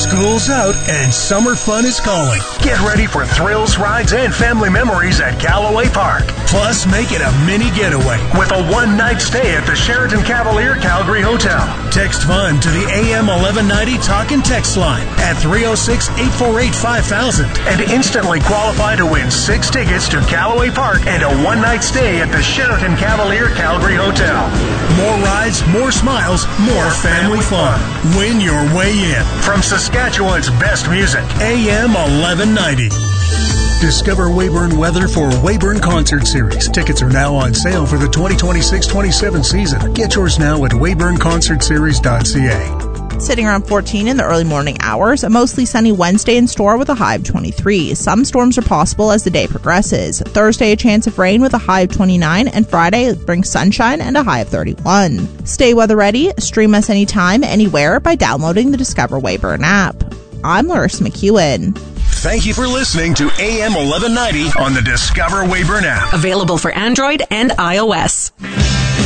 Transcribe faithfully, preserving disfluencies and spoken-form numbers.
School's out and summer fun is calling. Get ready for thrills, rides, and family memories at Callaway Park. Plus, make it a mini getaway with a one-night stay at the Sheraton Cavalier Calgary Hotel. Text FUN to the A M eleven ninety talk and text line at three oh six, eight four eight, five thousand and instantly qualify to win six tickets to Callaway Park and a one-night stay at the Sheraton Cavalier Calgary Hotel. More rides, more smiles, more family fun. Win your way in. From Saskatchewan's best music, A M eleven ninety. Discover Weyburn weather for Weyburn Concert Series. Tickets are now on sale for the twenty twenty-six twenty-seven season. Get yours now at weyburn concert series dot c a. Sitting around fourteen in the early morning hours, a mostly sunny Wednesday in store with a high of twenty-three. Some storms are possible as the day progresses. Thursday, a chance of rain with a high of twenty-nine, and Friday brings sunshine and a high of thirty-one. Stay weather ready. Stream us anytime, anywhere by downloading the Discover Weyburn app. I'm Larissa McEwen. Thank you for listening to A M eleven ninety on the Discover Weyburn app. Available for Android and iOS.